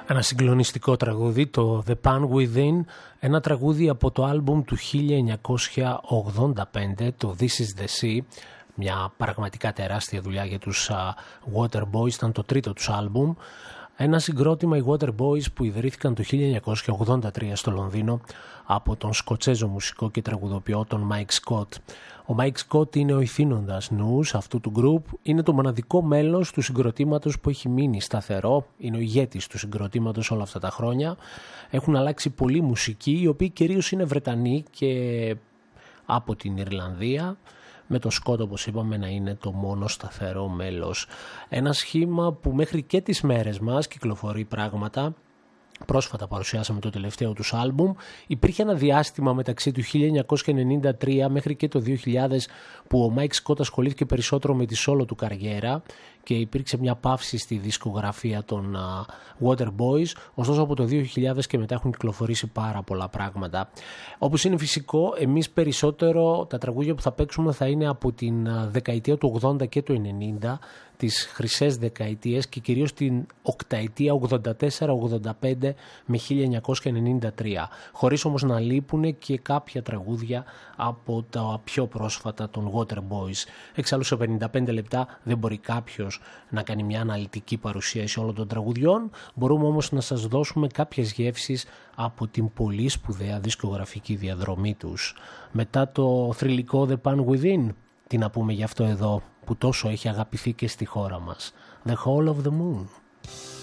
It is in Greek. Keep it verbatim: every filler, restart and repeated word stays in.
Ένα συγκλονιστικό τραγούδι, το The Pan Within, ένα τραγούδι από το άλμπουμ του χίλια εννιακόσια ογδόντα πέντε, το This is the Sea, μια πραγματικά τεράστια δουλειά για τους uh, Waterboys, ήταν το τρίτο τους άλμπουμ. Ένα συγκρότημα, οι Waterboys, που ιδρύθηκαν το χίλια εννιακόσια ογδόντα τρία στο Λονδίνο από τον Σκοτσέζο μουσικό και τραγουδοποιό τον Mike Scott. Ο Mike Scott είναι ο ηθήνοντας νους αυτού του group, είναι το μοναδικό μέλος του συγκροτήματος που έχει μείνει σταθερό, είναι ο ηγέτης του συγκροτήματος όλα αυτά τα χρόνια. Έχουν αλλάξει πολλοί μουσικοί, οι οποίοι κυρίως είναι Βρετανοί και από την Ιρλανδία, με το Σκότ, όπως είπαμε, να είναι το μόνο σταθερό μέλος. Ένα σχήμα που μέχρι και τις μέρες μας κυκλοφορεί πράγματα. Πρόσφατα παρουσιάσαμε το τελευταίο τους άλμπουμ. Υπήρχε ένα διάστημα μεταξύ του χίλια εννιακόσια ενενήντα τρία μέχρι και το δύο χιλιάδες που ο Mike Scott ασχολήθηκε περισσότερο με τη σόλο του καριέρα και υπήρξε μια παύση στη δισκογραφία των uh, Waterboys. Ωστόσο από το δύο χιλιάδες και μετά έχουν κυκλοφορήσει πάρα πολλά πράγματα. Όπως είναι φυσικό, εμείς περισσότερο τα τραγούδια που θα παίξουμε θα είναι από την uh, δεκαετία του ογδόντα και του ενενήντα, τις χρυσές δεκαετίες και κυρίως την οκταετία ογδόντα τέσσερα ογδόντα πέντε με χίλια εννιακόσια ενενήντα τρία, χωρίς όμως να λείπουν και κάποια τραγούδια από τα πιο πρόσφατα των Waterboys. Εξάλλου σε πενήντα πέντε λεπτά δεν μπορεί κάποιος να κάνει μια αναλυτική παρουσίαση όλων των τραγουδιών, μπορούμε όμως να σας δώσουμε κάποιες γεύσεις από την πολύ σπουδαία δισκογραφική διαδρομή τους. Μετά το θρυλικό The Pan Within, τι να πούμε γι' αυτό εδώ που τόσο έχει αγαπηθεί και στη χώρα μας, The Hall of the Moon.